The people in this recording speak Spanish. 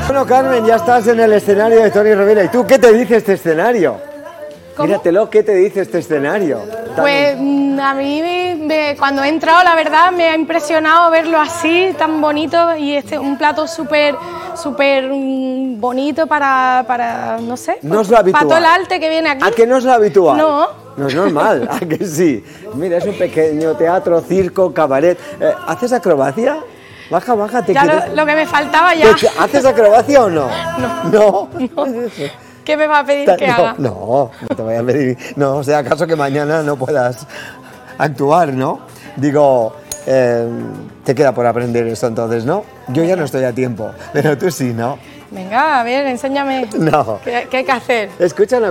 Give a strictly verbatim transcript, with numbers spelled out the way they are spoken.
Bueno, Carmen, ya estás en el escenario de Toni Rovira. ¿Y tú qué te dice este escenario? ¿Cómo? Míratelo, ¿qué te dice este escenario? Pues mm, a mí me- me- cuando he entrado, la verdad, me ha impresionado verlo así, tan bonito, y este un plato súper, súper mm, bonito para, para, no sé, No es lo habitual. para todo el arte que viene aquí. ¿A que no es lo habitual? No. No es normal, ¿a que sí? Mira, es un pequeño teatro, circo, cabaret. Eh, ¿Haces acrobacia? Baja, baja, te Ya quieres- lo, lo que me faltaba ya. ¿Te- ¿Haces acrobacia o no? No. ¿No? ¿Qué me va a pedir que no, haga? No, no te voy a pedir. No, o sea, acaso que mañana no puedas actuar, ¿no? Digo, eh, te queda por aprender eso entonces, ¿no? Yo ya no estoy a tiempo, pero tú sí, ¿no? Venga, a ver, enséñame. No. ¿Qué, qué hay que hacer? Escucha una